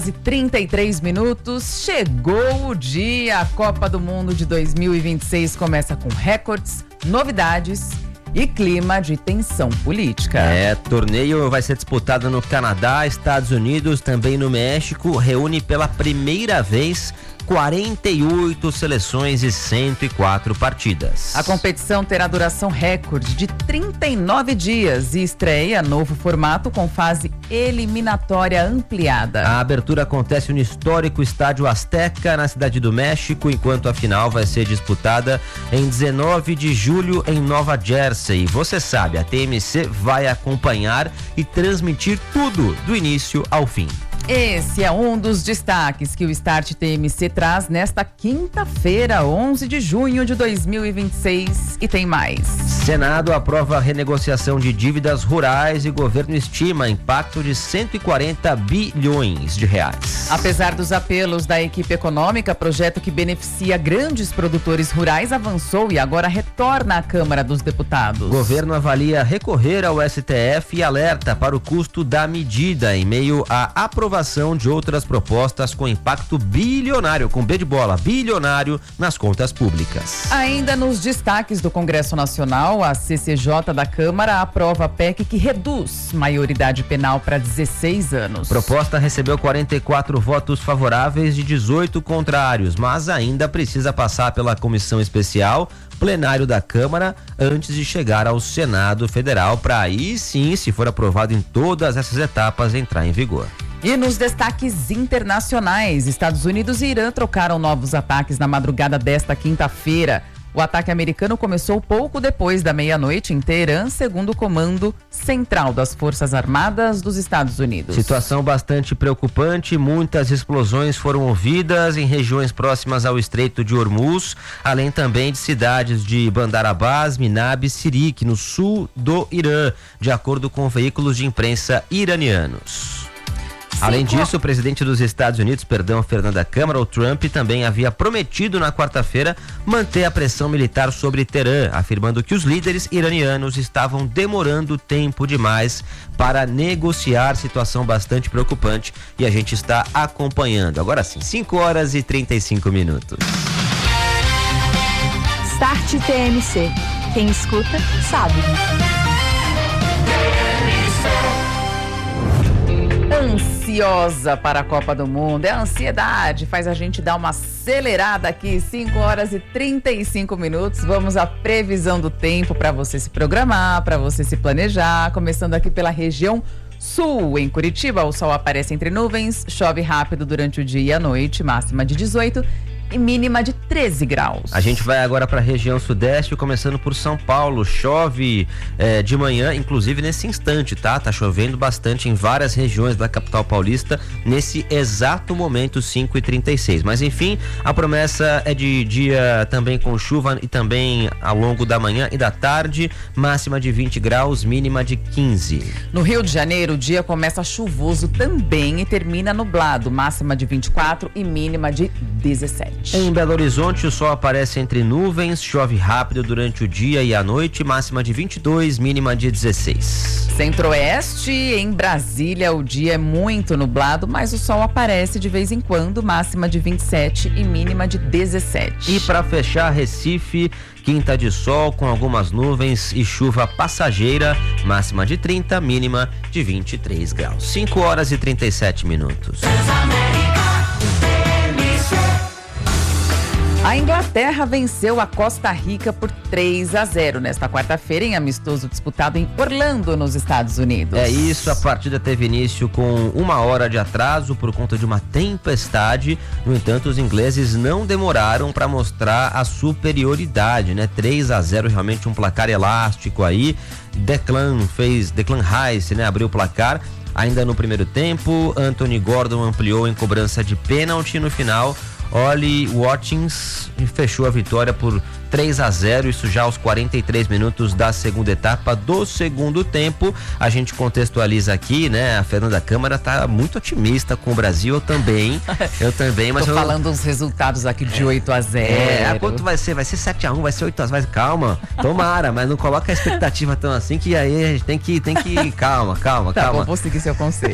33 minutos, chegou o dia. A Copa do Mundo de 2026 começa com recordes, novidades e clima de tensão política. Torneio vai ser disputado no Canadá, Estados Unidos, também no México, reúne pela primeira vez 48 seleções e 104 partidas. A competição terá duração recorde de 39 dias e estreia novo formato com fase eliminatória ampliada. A abertura acontece no histórico Estádio Azteca, na Cidade do México, enquanto a final vai ser disputada em 19 de julho em Nova Jersey. Você sabe, a TMC vai acompanhar e transmitir tudo do início ao fim. Esse é um dos destaques que o Start TMC traz nesta quinta-feira, 11 de junho de 2026. E tem mais. Senado aprova a renegociação de dívidas rurais e governo estima impacto de 140 bilhões de reais. Apesar dos apelos da equipe econômica, projeto que beneficia grandes produtores rurais avançou e agora retorna à Câmara dos Deputados. O governo avalia recorrer ao STF e alerta para o custo da medida em meio à aprovação de outras propostas com impacto bilionário, com B de bola, bilionário nas contas públicas. Ainda nos destaques do Congresso Nacional, a CCJ da Câmara aprova a PEC que reduz maioridade penal para 16 anos. Proposta recebeu 44 votos favoráveis de 18 contrários, mas ainda precisa passar pela comissão especial, plenário da Câmara, antes de chegar ao Senado Federal, para aí sim, se for aprovado em todas essas etapas, entrar em vigor. E nos destaques internacionais, Estados Unidos e Irã trocaram novos ataques na madrugada desta quinta-feira. O ataque americano começou pouco depois da meia-noite em Teherã, segundo o Comando Central das Forças Armadas dos Estados Unidos. Situação bastante preocupante, muitas explosões foram ouvidas em regiões próximas ao Estreito de Hormuz, além também de cidades de Bandar Abbas, Minab e Sirik, no sul do Irã, de acordo com veículos de imprensa iranianos. Além disso, o presidente dos Estados Unidos, Fernanda Câmara, o Trump, também havia prometido na quarta-feira manter a pressão militar sobre Teherã, afirmando que os líderes iranianos estavam demorando tempo demais para negociar, situação bastante preocupante, e a gente está acompanhando. Agora sim, 5h35. Start TMC. Quem escuta, sabe. Ansiosa para a Copa do Mundo, a ansiedade faz a gente dar uma acelerada aqui, 5h35. Vamos à previsão do tempo para você se programar, para você se planejar, começando aqui pela região sul. Em Curitiba, o sol aparece entre nuvens, chove rápido durante o dia e a noite, máxima de 18 e mínima de 13 graus. A gente vai agora para a região sudeste, começando por São Paulo. Chove de manhã, inclusive nesse instante, tá? Tá chovendo bastante em várias regiões da capital paulista nesse exato momento, 5h36. Mas enfim, a promessa é de dia também com chuva e também ao longo da manhã e da tarde, máxima de 20 graus, mínima de 15. No Rio de Janeiro, o dia começa chuvoso também e termina nublado, máxima de 24 e mínima de 17. Em Belo Horizonte, o sol aparece entre nuvens, chove rápido durante o dia e a noite, máxima de 22, mínima de 16. Centro-Oeste, em Brasília, o dia é muito nublado, mas o sol aparece de vez em quando, máxima de 27 e mínima de 17. E para fechar, Recife, quinta de sol com algumas nuvens e chuva passageira, máxima de 30, mínima de 23 graus. 5h37. A Inglaterra venceu a Costa Rica por 3-0 nesta quarta-feira em amistoso disputado em Orlando, nos Estados Unidos. É isso, a partida teve início com 1 hora de atraso por conta de uma tempestade. No entanto, os ingleses não demoraram para mostrar a superioridade, né? 3-0, realmente um placar elástico aí. Declan Rice, né? Abriu o placar. Ainda no primeiro tempo, Anthony Gordon ampliou em cobrança de pênalti. No final, Ollie Watkins fechou a vitória por 3-0, isso já aos 43 minutos da segunda etapa do segundo tempo. A gente contextualiza aqui, né? A Fernanda Câmara tá muito otimista com o Brasil, eu também, mas tô falando os resultados aqui de 8-0. Quanto vai ser? Vai ser 7-1, vai ser 8-0, calma, tomara, mas não coloca a expectativa tão assim, que aí a gente tem que calma. Tá bom, vou seguir seu conselho.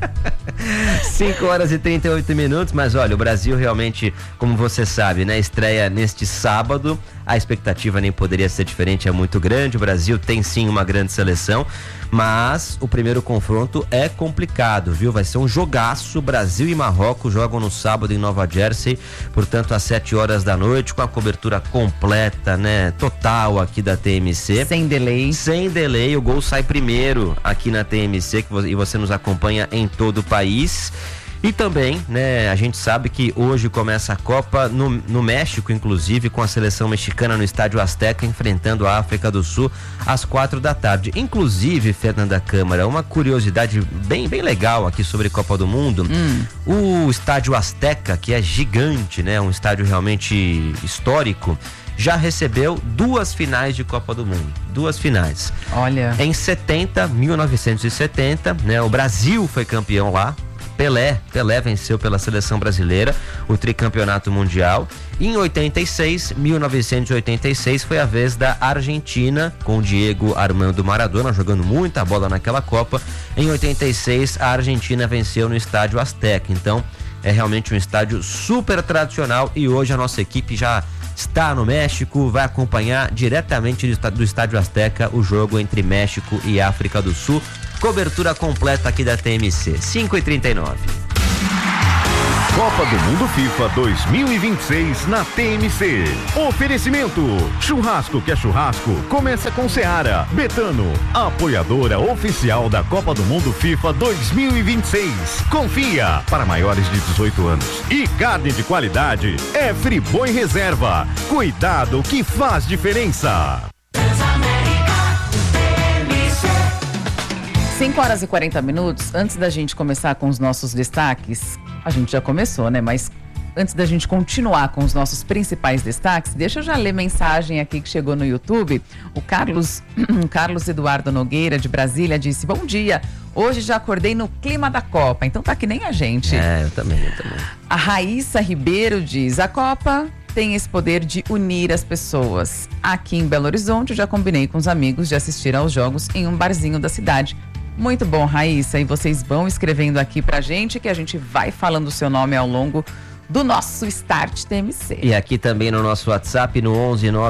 5h38, mas olha, o Brasil realmente, como você sabe, né, estreia neste sábado. A expectativa nem poderia ser diferente, é muito grande. O Brasil tem sim uma grande seleção, mas o primeiro confronto é complicado, viu? Vai ser um jogaço. Brasil e Marrocos jogam no sábado em Nova Jersey, portanto às 7h da noite, com a cobertura completa, né? Total aqui da TMC. Sem delay. Sem delay, o gol sai primeiro aqui na TMC e você nos acompanha em todo o país. E também, né, a gente sabe que hoje começa a Copa no México, inclusive, com a seleção mexicana no Estádio Azteca enfrentando a África do Sul às 4h. Inclusive, Fernanda Câmara, uma curiosidade bem legal aqui sobre Copa do Mundo. O Estádio Azteca, que é gigante, né, um estádio realmente histórico, já recebeu 2 finais de Copa do Mundo. 2 finais. Olha. Em 1970, né, o Brasil foi campeão lá. Pelé venceu pela seleção brasileira o tricampeonato mundial. E em 1986, foi a vez da Argentina, com o Diego Armando Maradona jogando muita bola naquela Copa. Em 86, a Argentina venceu no Estádio Azteca. Então, é realmente um estádio super tradicional e hoje a nossa equipe já está no México, vai acompanhar diretamente do Estádio Azteca o jogo entre México e África do Sul. Cobertura completa aqui da TMC, 5h39. Copa do Mundo FIFA 2026 na TMC. Oferecimento: churrasco que é churrasco, começa com Seara. Betano, apoiadora oficial da Copa do Mundo FIFA 2026. Confia, para maiores de 18 anos. E carne de qualidade é Friboi Reserva. Cuidado que faz diferença. 5h40. Antes da gente começar com os nossos destaques, a gente já começou, né? Mas antes da gente continuar com os nossos principais destaques, deixa eu já ler mensagem aqui que chegou no YouTube. O Carlos Eduardo Nogueira, de Brasília, disse: bom dia, hoje já acordei no clima da Copa, então tá que nem a gente. Eu também. A Raíssa Ribeiro diz: a Copa tem esse poder de unir as pessoas. Aqui em Belo Horizonte, eu já combinei com os amigos de assistir aos jogos em um barzinho da cidade. Muito bom, Raíssa, e vocês vão escrevendo aqui pra gente que a gente vai falando o seu nome ao longo do nosso Start TMC. E aqui também no nosso WhatsApp, no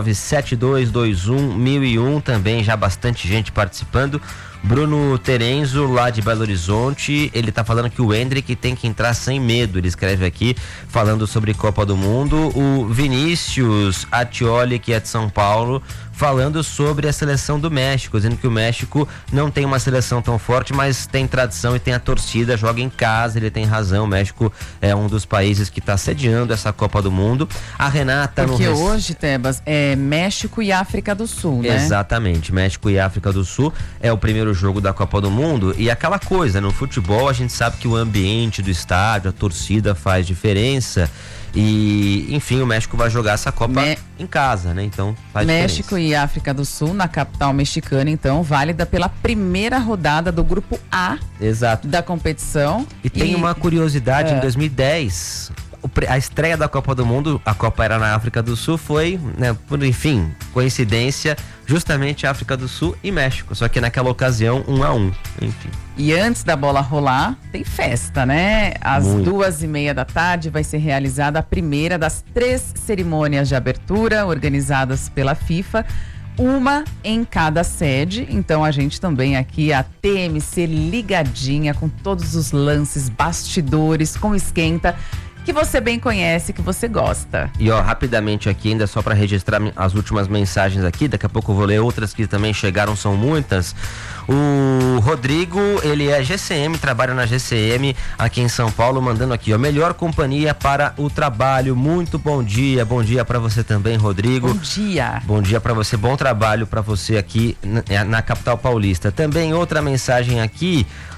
11972211001, também já bastante gente participando. Bruno Terenzo, lá de Belo Horizonte, ele tá falando que o Hendrick tem que entrar sem medo, ele escreve aqui, falando sobre Copa do Mundo. O Vinícius Atioli, que é de São Paulo, falando sobre a seleção do México, dizendo que o México não tem uma seleção tão forte, mas tem tradição e tem a torcida, joga em casa, ele tem razão. O México é um dos países que está sediando essa Copa do Mundo. A Renata... Porque hoje, Tebas, é México e África do Sul, né? Exatamente, México e África do Sul é o primeiro jogo da Copa do Mundo. E aquela coisa, no futebol a gente sabe que o ambiente do estádio, a torcida faz diferença. E, enfim, o México vai jogar essa Copa em casa, né? Então faz México diferença. E África do Sul, na capital mexicana, então, válida pela primeira rodada do grupo A. Exato. Da competição. E tem uma curiosidade, em 2010, a estreia da Copa do Mundo, a Copa era na África do Sul, foi, né, por, enfim, coincidência, justamente África do Sul e México, só que naquela ocasião 1-1, enfim. E antes da bola rolar, tem festa, né? Às 14h30 vai ser realizada a primeira das 3 cerimônias de abertura organizadas pela FIFA, uma em cada sede. Então a gente também aqui, a TMC ligadinha com todos os lances, bastidores, com esquenta, que você bem conhece, que você gosta. E ó, rapidamente aqui, ainda só para registrar as últimas mensagens aqui, daqui a pouco eu vou ler outras que também chegaram, são muitas. O Rodrigo, ele é GCM, trabalha na GCM aqui em São Paulo, mandando aqui, ó, melhor companhia para o trabalho, muito bom dia para você também, Rodrigo. Bom dia para você, bom trabalho para você aqui na capital paulista. Também outra mensagem aqui,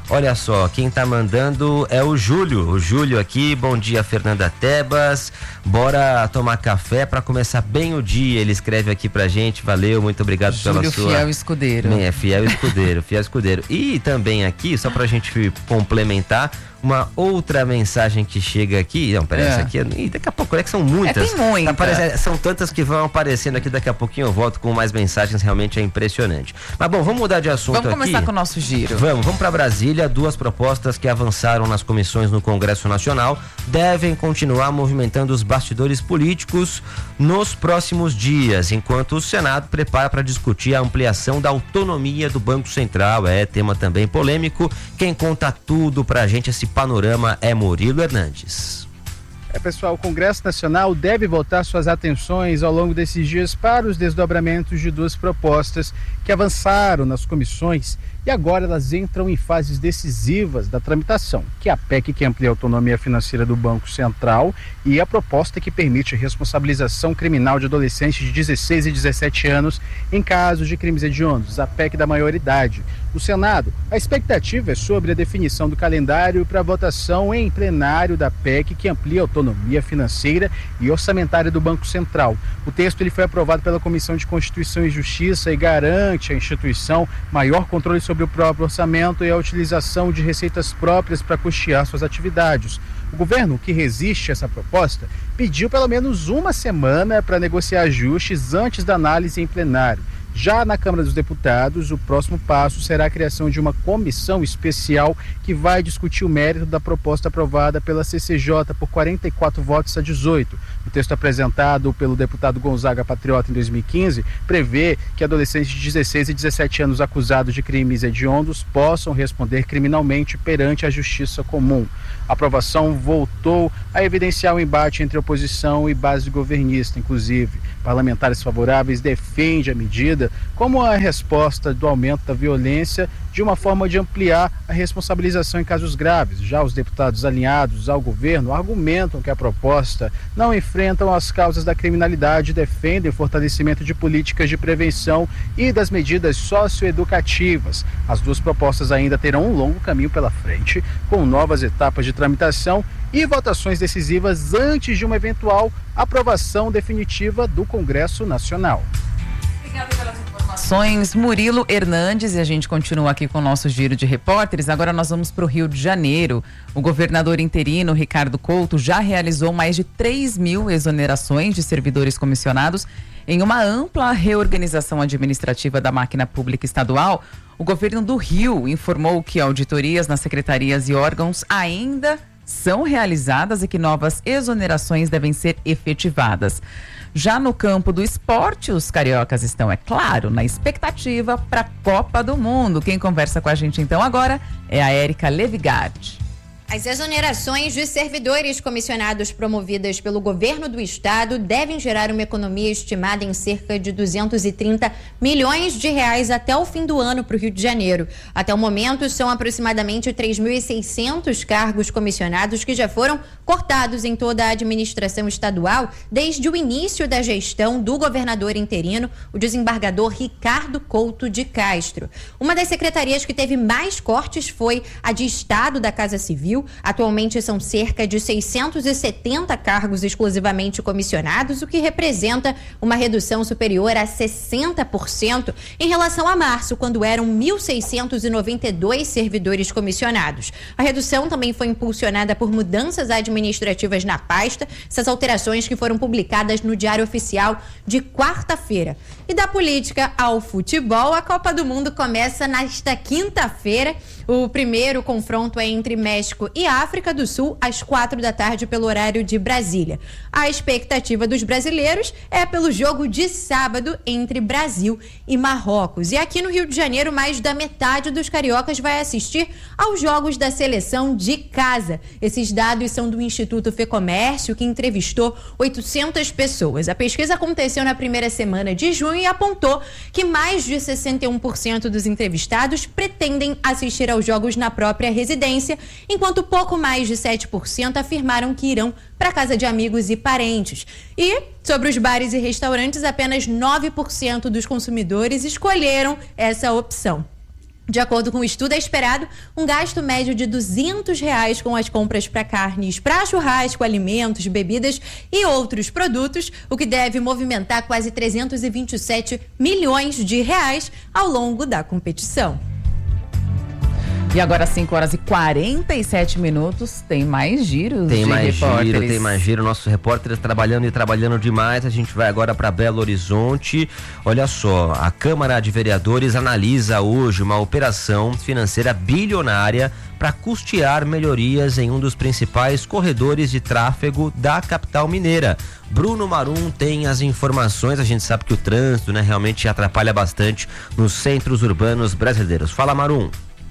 Olha só, quem tá mandando é o Júlio. O Júlio aqui, bom dia, Fernanda Tebas. Bora tomar café para começar bem o dia. Ele escreve aqui pra gente. Valeu, muito obrigado Júlio, pela sua... fiel escudeiro. Fiel escudeiro, fiel escudeiro. E também aqui, só pra gente complementar, uma outra mensagem que chega aqui. Não, peraí, essa aqui. Daqui a pouco, é que são muitas. Tem muita. São tantas que vão aparecendo aqui. Daqui a pouquinho eu volto com mais mensagens. Realmente é impressionante. Mas bom, vamos mudar de assunto aqui. Vamos começar com o nosso giro. Vamos pra Brasília. 2 propostas que avançaram nas comissões no Congresso Nacional devem continuar movimentando os bastidores políticos nos próximos dias, enquanto o Senado prepara para discutir a ampliação da autonomia do Banco Central. É tema também polêmico. Quem conta tudo pra gente, esse panorama, é Murilo Hernandes. Pessoal, o Congresso Nacional deve voltar suas atenções ao longo desses dias para os desdobramentos de 2 propostas que avançaram nas comissões e agora elas entram em fases decisivas da tramitação, que é a PEC que amplia a autonomia financeira do Banco Central e a proposta que permite a responsabilização criminal de adolescentes de 16 e 17 anos em casos de crimes hediondos, a PEC da maioridade. No Senado, a expectativa é sobre a definição do calendário para votação em plenário da PEC que amplia a autonomia financeira e orçamentária do Banco Central. O texto ele foi aprovado pela Comissão de Constituição e Justiça e garante à instituição maior controle sobre o próprio orçamento e a utilização de receitas próprias para custear suas atividades. O governo, que resiste a essa proposta, pediu pelo menos uma semana para negociar ajustes antes da análise em plenário. Já na Câmara dos Deputados, o próximo passo será a criação de uma comissão especial que vai discutir o mérito da proposta aprovada pela CCJ por 44 votos a 18. O texto apresentado pelo deputado Gonzaga Patriota em 2015 prevê que adolescentes de 16 e 17 anos acusados de crimes hediondos possam responder criminalmente perante a justiça comum. A aprovação voltou a evidenciar o embate entre oposição e base governista, inclusive. Parlamentares favoráveis defendem a medida como a resposta do aumento da violência de uma forma de ampliar a responsabilização em casos graves. Já os deputados alinhados ao governo argumentam que a proposta não enfrentam as causas da criminalidade e defendem o fortalecimento de políticas de prevenção e das medidas socioeducativas. As 2 propostas ainda terão um longo caminho pela frente, com novas etapas de tramitação e votações decisivas antes de uma eventual aprovação definitiva do Congresso Nacional. Obrigada pelas informações, Murilo Hernandes, e a gente continua aqui com o nosso giro de repórteres. Agora nós vamos para o Rio de Janeiro. O governador interino, Ricardo Couto, já realizou mais de 3.000 exonerações de servidores comissionados em uma ampla reorganização administrativa da máquina pública estadual. O governo do Rio informou que auditorias nas secretarias e órgãos ainda são realizadas e que novas exonerações devem ser efetivadas. Já no campo do esporte, os cariocas estão, é claro, na expectativa para a Copa do Mundo. Quem conversa com a gente então agora é a Érica Levigard. As exonerações de servidores comissionados promovidas pelo governo do estado devem gerar uma economia estimada em cerca de 230 milhões de reais até o fim do ano para o Rio de Janeiro. Até o momento, são aproximadamente 3.600 cargos comissionados que já foram cortados em toda a administração estadual desde o início da gestão do governador interino, o desembargador Ricardo Couto de Castro. Uma das secretarias que teve mais cortes foi a de Estado da Casa Civil. Atualmente são cerca de 670 cargos exclusivamente comissionados, o que representa uma redução superior a 60% em relação a março, quando eram 1.692 servidores comissionados. A redução também foi impulsionada por mudanças administrativas na pasta, essas alterações que foram publicadas no Diário Oficial de quarta-feira. E da política ao futebol, a Copa do Mundo começa nesta quinta-feira. O primeiro confronto é entre México e África do Sul, às 4h pelo horário de Brasília. A expectativa dos brasileiros é pelo jogo de sábado entre Brasil e Marrocos. E aqui no Rio de Janeiro, mais da metade dos cariocas vai assistir aos jogos da seleção de casa. Esses dados são do Instituto Fecomércio, que entrevistou 800 pessoas. A pesquisa aconteceu na primeira semana de junho e apontou que mais de 61% dos entrevistados pretendem assistir aos jogos na própria residência, enquanto pouco mais de 7% afirmaram que irão para casa de amigos e parentes. E sobre os bares e restaurantes, apenas 9% dos consumidores escolheram essa opção. De acordo com o estudo, é esperado um gasto médio de R$200 com as compras para carnes, para churrasco, alimentos, bebidas e outros produtos, o que deve movimentar quase 327 milhões de reais ao longo da competição. E agora, 5h47, tem mais giros Tem de mais repórteres. giro, tem mais giro. Nossos repórteres trabalhando e trabalhando demais. A gente vai agora para Belo Horizonte. Olha só, a Câmara de Vereadores analisa hoje uma operação financeira bilionária para custear melhorias em um dos principais corredores de tráfego da capital mineira. Bruno Marum tem as informações. A gente sabe que o trânsito, realmente atrapalha bastante nos centros urbanos brasileiros. Fala, Marum.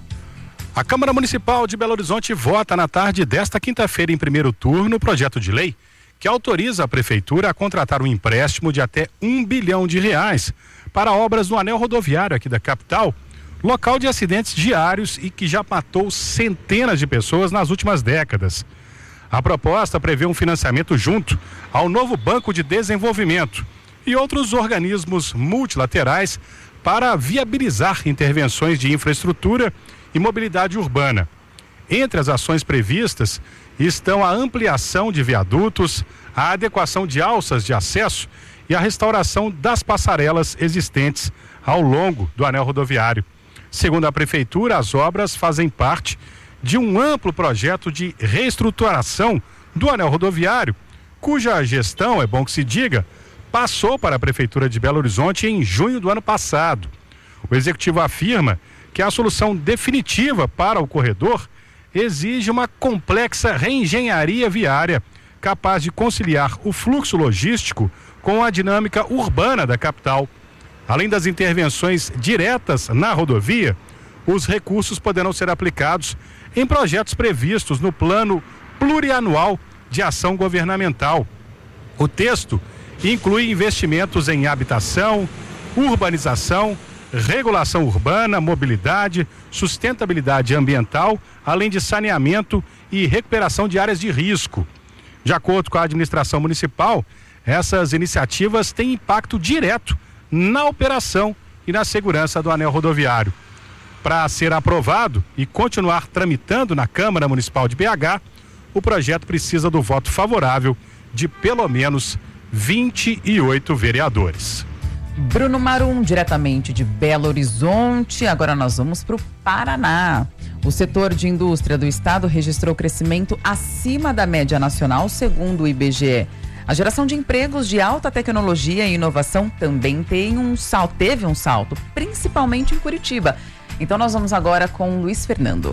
A Câmara Municipal de Belo Horizonte vota na tarde desta quinta-feira em primeiro turno o projeto de lei que autoriza a Prefeitura a contratar um empréstimo de até R$1 bilhão para obras no anel rodoviário aqui da capital, local de acidentes diários e que já matou centenas de pessoas nas últimas décadas. A proposta prevê um financiamento junto ao novo Banco de Desenvolvimento e outros organismos multilaterais para viabilizar intervenções de infraestrutura e mobilidade urbana. Entre as ações previstas estão a ampliação de viadutos, a adequação de alças de acesso e a restauração das passarelas existentes ao longo do anel rodoviário. Segundo a Prefeitura, as obras fazem parte de um amplo projeto de reestruturação do anel rodoviário, cuja gestão, é bom que se diga, passou para a Prefeitura de Belo Horizonte em junho do ano passado. O Executivo afirma que a solução definitiva para o corredor exige uma complexa reengenharia viária, capaz de conciliar o fluxo logístico com a dinâmica urbana da capital. Além das intervenções diretas na rodovia, os recursos poderão ser aplicados em projetos previstos no Plano Plurianual de Ação Governamental. O texto inclui investimentos em habitação, urbanização, regulação urbana, mobilidade, sustentabilidade ambiental, além de saneamento e recuperação de áreas de risco. De acordo com a administração municipal, essas iniciativas têm impacto direto na operação e na segurança do anel rodoviário. Para ser aprovado e continuar tramitando na Câmara Municipal de BH, o projeto precisa do voto favorável de pelo menos 28 vereadores. Bruno Marum, diretamente de Belo Horizonte. Agora nós vamos para o Paraná. O setor de indústria do estado registrou crescimento acima da média nacional, segundo o IBGE. A geração de empregos de alta tecnologia e inovação também teve um salto, principalmente em Curitiba. Então nós vamos agora com Luiz Fernando.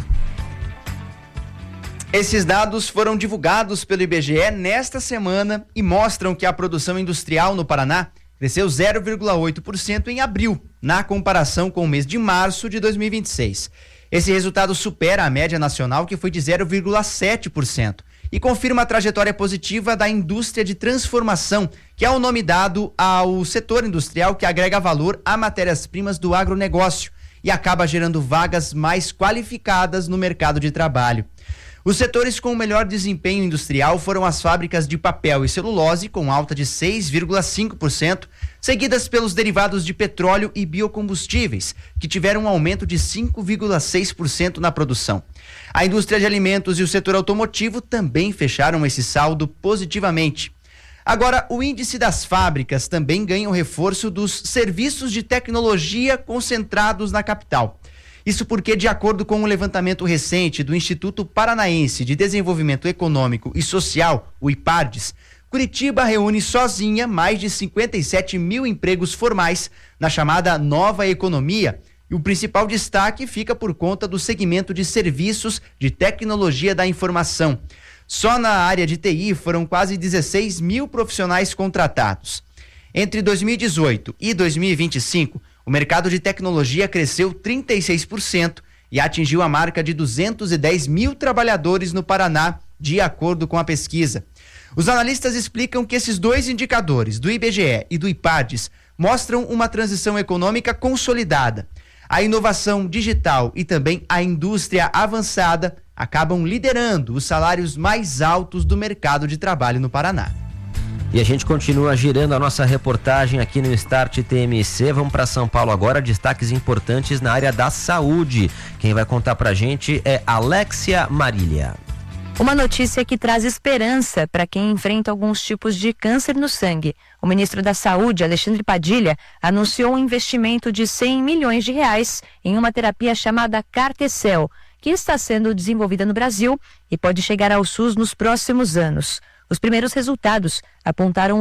Esses dados foram divulgados pelo IBGE nesta semana e mostram que a produção industrial no Paraná cresceu 0,8% em abril, na comparação com o mês de março de 2026. Esse resultado supera a média nacional, que foi de 0,7%, e confirma a trajetória positiva da indústria de transformação, que é o nome dado ao setor industrial que agrega valor a matérias-primas do agronegócio e acaba gerando vagas mais qualificadas no mercado de trabalho. Os setores com o melhor desempenho industrial foram as fábricas de papel e celulose, com alta de 6,5%, seguidas pelos derivados de petróleo e biocombustíveis, que tiveram um aumento de 5,6% na produção. A indústria de alimentos e o setor automotivo também fecharam esse saldo positivamente. Agora, o índice das fábricas também ganha o reforço dos serviços de tecnologia concentrados na capital. Isso porque, de acordo com um levantamento recente do Instituto Paranaense de Desenvolvimento Econômico e Social, o IPARDES, Curitiba reúne sozinha mais de 57 mil empregos formais na chamada nova economia, e o principal destaque fica por conta do segmento de serviços de tecnologia da informação. Só na área de TI foram quase 16 mil profissionais contratados. Entre 2018 e 2025, o mercado de tecnologia cresceu 36% e atingiu a marca de 210 mil trabalhadores no Paraná, de acordo com a pesquisa. Os analistas explicam que esses dois indicadores, do IBGE e do IPARDES, mostram uma transição econômica consolidada. A inovação digital e também a indústria avançada acabam liderando os salários mais altos do mercado de trabalho no Paraná. E a gente continua girando a nossa reportagem aqui no Start TMC. Vamos para São Paulo agora, destaques importantes na área da saúde. Quem vai contar pra gente é Alexia Marília. Uma notícia que traz esperança para quem enfrenta alguns tipos de câncer no sangue. O ministro da Saúde, Alexandre Padilha, anunciou um investimento de 100 milhões de reais em uma terapia chamada Cartecel, que está sendo desenvolvida no Brasil e pode chegar ao SUS nos próximos anos. Os primeiros resultados apontaram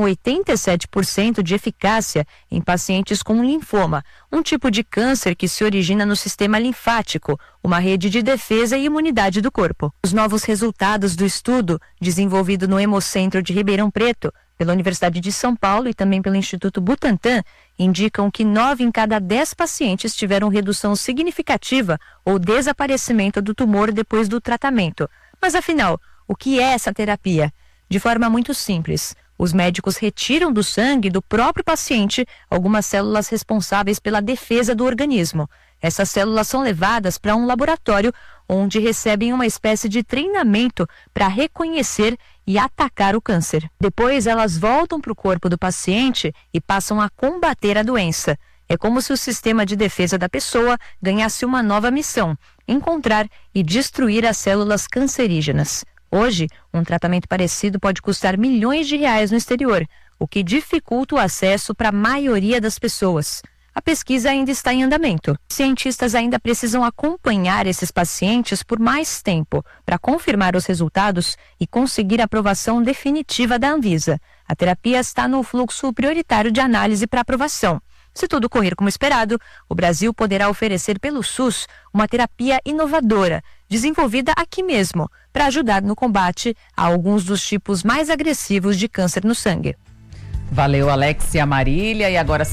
87% de eficácia em pacientes com linfoma, um tipo de câncer que se origina no sistema linfático, uma rede de defesa e imunidade do corpo. Os novos resultados do estudo, desenvolvido no Hemocentro de Ribeirão Preto, pela Universidade de São Paulo e também pelo Instituto Butantan, indicam que 9 em cada 10 pacientes tiveram redução significativa ou desaparecimento do tumor depois do tratamento. Mas afinal, o que é essa terapia? De forma muito simples, os médicos retiram do sangue do próprio paciente algumas células responsáveis pela defesa do organismo. Essas células são levadas para um laboratório onde recebem uma espécie de treinamento para reconhecer e atacar o câncer. Depois, elas voltam para o corpo do paciente e passam a combater a doença. É como se o sistema de defesa da pessoa ganhasse uma nova missão: encontrar e destruir as células cancerígenas. Hoje, um tratamento parecido pode custar milhões de reais no exterior, o que dificulta o acesso para a maioria das pessoas. A pesquisa ainda está em andamento. Cientistas ainda precisam acompanhar esses pacientes por mais tempo para confirmar os resultados e conseguir a aprovação definitiva da Anvisa. A terapia está no fluxo prioritário de análise para aprovação. Se tudo correr como esperado, o Brasil poderá oferecer pelo SUS uma terapia inovadora, desenvolvida aqui mesmo, para ajudar no combate a alguns dos tipos mais agressivos de câncer no sangue. Valeu, Alexia Marília. E agora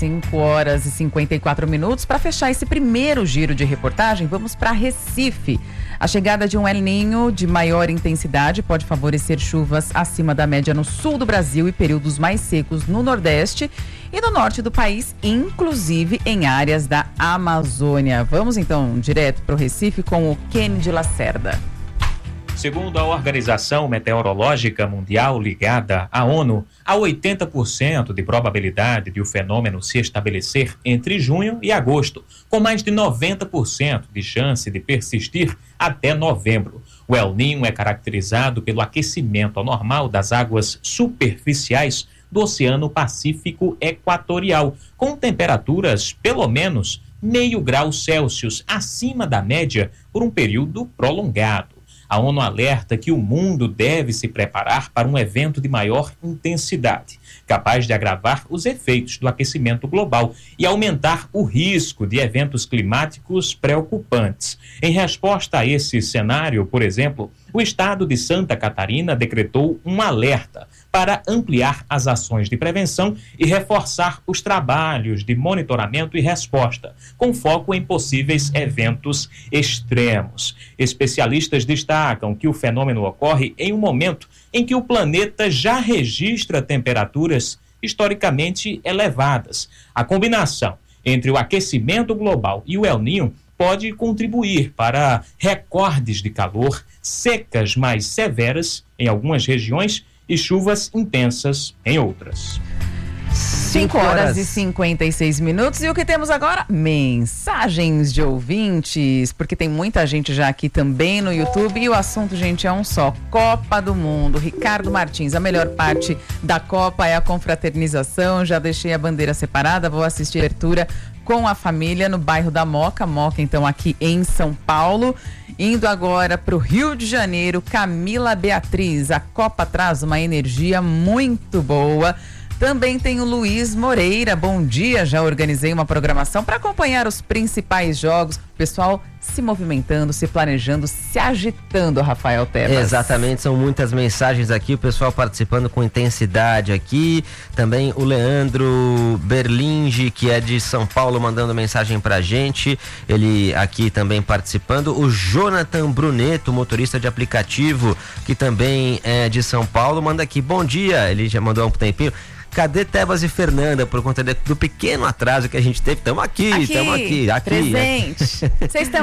5h54. Para fechar esse primeiro giro de reportagem, vamos para Recife. A chegada de um El Niño de maior intensidade pode favorecer chuvas acima da média no sul do Brasil e períodos mais secos no Nordeste e no norte do país, inclusive em áreas da Amazônia. Vamos então direto para o Recife com o Kennedy Lacerda. Segundo a Organização Meteorológica Mundial ligada à ONU, há 80% de probabilidade de o fenômeno se estabelecer entre junho e agosto, com mais de 90% de chance de persistir até novembro. O El Niño é caracterizado pelo aquecimento anormal das águas superficiais do Oceano Pacífico Equatorial, com temperaturas pelo menos meio grau Celsius acima da média por um período prolongado. A ONU alerta que o mundo deve se preparar para um evento de maior intensidade, capaz de agravar os efeitos do aquecimento global e aumentar o risco de eventos climáticos preocupantes. Em resposta a esse cenário, por exemplo, o estado de Santa Catarina decretou um alerta para ampliar as ações de prevenção e reforçar os trabalhos de monitoramento e resposta, com foco em possíveis eventos extremos. Especialistas destacam que o fenômeno ocorre em um momento em que o planeta já registra temperaturas historicamente elevadas. A combinação entre o aquecimento global e o El Niño pode contribuir para recordes de calor, secas mais severas em algumas regiões e chuvas intensas em outras. 5h56. E o que temos agora? Mensagens de ouvintes, porque tem muita gente já aqui também no YouTube e o assunto, gente, é um só: Copa do Mundo. Ricardo Martins: a melhor parte da Copa é a confraternização. Já deixei a bandeira separada, vou assistir a abertura com a família no bairro da Moca, então aqui em São Paulo. Indo agora para o Rio de Janeiro, Camila Beatriz: a Copa traz uma energia muito boa. Também tem o Luiz Moreira: bom dia, já organizei uma programação para acompanhar os principais jogos. O pessoal se movimentando, se planejando, se agitando, Rafael Tebas. Exatamente, são muitas mensagens aqui, o pessoal participando com intensidade aqui. Também o Leandro Berlinge, que é de São Paulo, mandando mensagem pra gente, ele aqui também participando. O Jonathan Bruneto, motorista de aplicativo, que também é de São Paulo, manda aqui: bom dia, ele já mandou há um tempinho. Cadê Tebas e Fernanda? Por conta do pequeno atraso que a gente teve. Estamos aqui. Presente. Vocês estão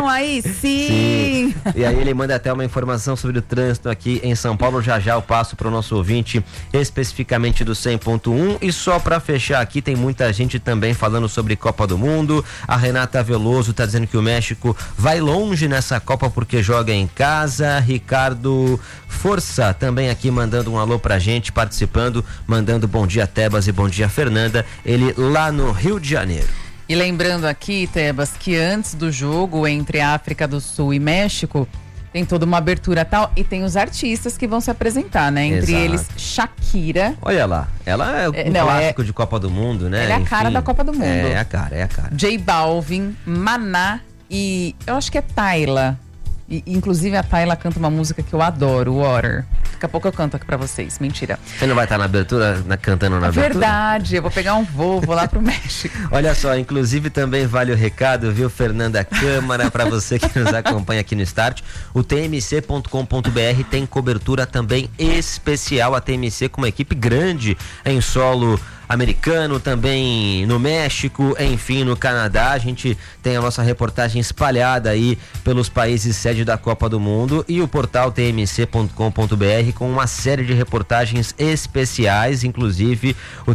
aí? Sim! E aí ele manda até uma informação sobre o trânsito aqui em São Paulo. Já eu passo para o nosso ouvinte especificamente do 100.1. E só para fechar aqui, tem muita gente também falando sobre Copa do Mundo. A Renata Veloso tá dizendo que o México vai longe nessa Copa porque joga em casa. Ricardo Força também aqui mandando um alô pra gente, participando, mandando bom dia Tebas e bom dia Fernanda, ele lá no Rio de Janeiro. E lembrando aqui, Tebas, que antes do jogo entre a África do Sul e México, tem toda uma abertura tal e tem os artistas que vão se apresentar, né? Entre eles, Shakira. Olha lá, ela é um clássico de Copa do Mundo, né? Ela é a cara da Copa do Mundo. É a cara. J Balvin, Maná e eu acho que é Tayla. E, inclusive a Tayla canta uma música que eu adoro, Water. Daqui a pouco eu canto aqui pra vocês, mentira. Você não vai estar na abertura, cantando na abertura? Verdade, eu vou pegar um voo, vou lá pro México. Olha só, inclusive também vale o recado, viu, Fernanda Câmara, pra você que nos acompanha aqui no Start. O tmc.com.br tem cobertura também especial, a TMC com uma equipe grande em solo americano, também no México, enfim, no Canadá. A gente tem a nossa reportagem espalhada aí pelos países sede da Copa do Mundo e o portal tmc.com.br com uma série de reportagens especiais, inclusive o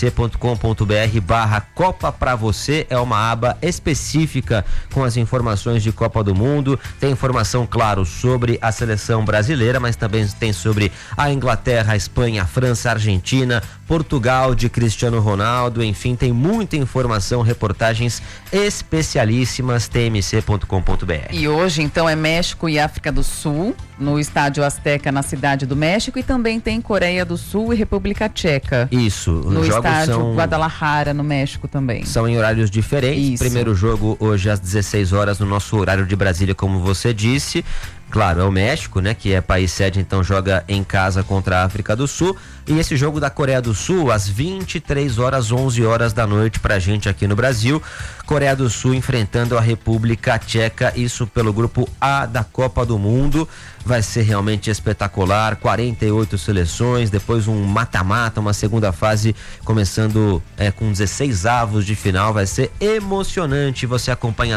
tmc.com.br/Copa pra você é uma aba específica com as informações de Copa do Mundo. Tem informação, claro, sobre a seleção brasileira, mas também tem sobre a Inglaterra, a Espanha, a França, a Argentina, Portugal de Cristiano Ronaldo, enfim, tem muita informação, reportagens especialíssimas, tmc.com.br. E hoje, então, é México e África do Sul, no Estádio Azteca, na Cidade do México, e também tem Coreia do Sul e República Tcheca. Isso, no Estádio Guadalajara, no México também. São em horários diferentes. Isso. Primeiro jogo hoje às 16 horas no nosso horário de Brasília, como você disse. Claro, é o México, né, que é país sede, então joga em casa contra a África do Sul. E esse jogo da Coreia do Sul, às 23 horas, 11 horas da noite pra gente aqui no Brasil. Coreia do Sul enfrentando a República Tcheca, isso pelo grupo A da Copa do Mundo. Vai ser realmente espetacular, 48 seleções, depois um mata-mata, uma segunda fase começando com 16 avos de final. Vai ser emocionante, você acompanha